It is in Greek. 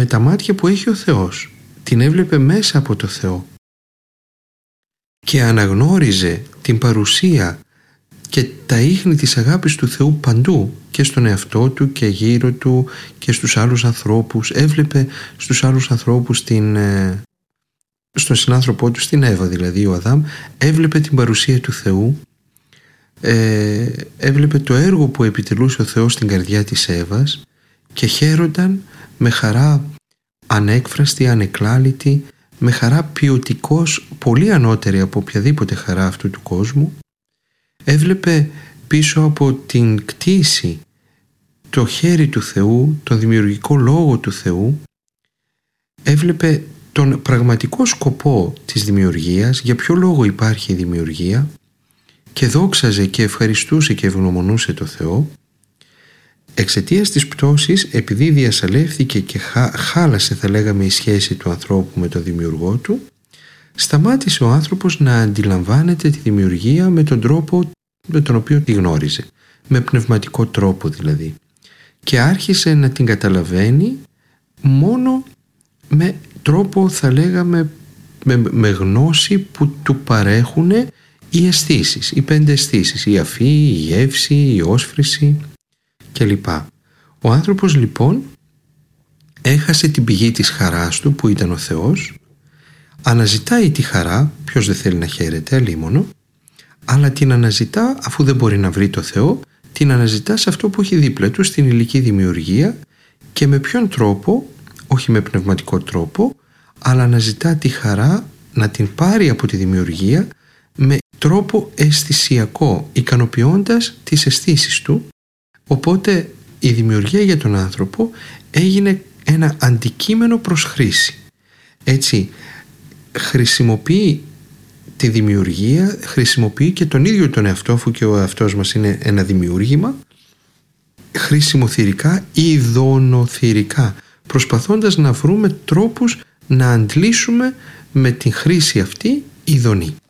με τα μάτια που έχει ο Θεός. Την έβλεπε μέσα από το Θεό και αναγνώριζε την παρουσία και τα ίχνη της αγάπης του Θεού παντού, και στον εαυτό του και γύρω του και στους άλλους ανθρώπους. Έβλεπε στους άλλους ανθρώπους στον συνάνθρωπό του, στην Εύα δηλαδή, ο Αδάμ, έβλεπε την παρουσία του Θεού, έβλεπε το έργο που επιτελούσε ο Θεός στην καρδιά της Εύας και χαίρονταν με χαρά ανέκφραστη, ανεκλάλητη, με χαρά ποιοτικώς πολύ ανώτερη από οποιαδήποτε χαρά αυτού του κόσμου. Έβλεπε πίσω από την κτήση το χέρι του Θεού, τον δημιουργικό λόγο του Θεού. Έβλεπε τον πραγματικό σκοπό της δημιουργίας, για ποιο λόγο υπάρχει η δημιουργία, και δόξαζε και ευχαριστούσε και ευγνωμονούσε το Θεό. Εξαιτίας της πτώσης, επειδή διασαλεύθηκε και χάλασε, θα λέγαμε, η σχέση του ανθρώπου με τον δημιουργό του, σταμάτησε ο άνθρωπος να αντιλαμβάνεται τη δημιουργία με τον τρόπο με τον οποίο τη γνώριζε, με πνευματικό τρόπο δηλαδή, και άρχισε να την καταλαβαίνει μόνο με τρόπο, θα λέγαμε, με γνώση που του παρέχουν οι αισθήσεις, οι 5 αισθήσεις, η αφή, η γεύση, η όσφρηση κλπ. Ο άνθρωπος λοιπόν έχασε την πηγή της χαράς του που ήταν ο Θεός, αναζητάει τη χαρά, ποιος δεν θέλει να χαίρεται, αλίμονο, αλλά την αναζητά, αφού δεν μπορεί να βρει το Θεό, την αναζητά σε αυτό που έχει δίπλα του, στην υλική δημιουργία, και με ποιον τρόπο, όχι με πνευματικό τρόπο, αλλά αναζητά τη χαρά να την πάρει από τη δημιουργία με τρόπο αισθησιακό, ικανοποιώντας τις αισθήσεις του. Οπότε η δημιουργία για τον άνθρωπο έγινε ένα αντικείμενο προς χρήση. Έτσι χρησιμοποιεί τη δημιουργία, χρησιμοποιεί και τον ίδιο τον εαυτό, αφού και ο εαυτός μας είναι ένα δημιούργημα, χρησιμοθυρικά ή ειδωνοθυρικά, προσπαθώντας να βρούμε τρόπους να αντλήσουμε με την χρήση αυτή ειδονή.